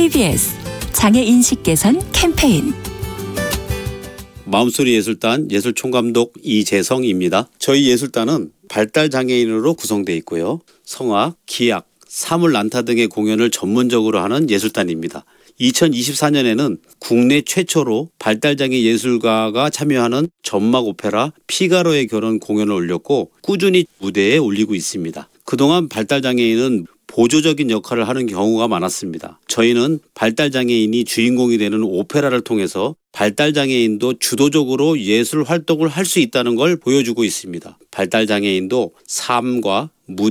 KBS 장애인식 개선 캠페인. 마음소리 예술단 예술총감독 이재성입니다. 저희 예술단은 발달장애인으로 구성되어 있고요. 성악, 기악, 사물 난타 등의 공연을 전문적으로 하는 예술단입니다. 2024년에는 국내 최초로 발달장애 예술가가 참여하는 전막 오페라 피가로의 결혼 공연을 올렸고 꾸준히 무대에 올리고 있습니다. 그동안 발달장애인은 보조적인 역할을 하는 경우가 많았습니다. 저희는 발달장애인이 주인공이 되는 오페라를 통해서 발달장애인도 주도적으로 예술 활동을 할 수 있다는 걸 보여주고 있습니다. 발달장애인도 삶과 무대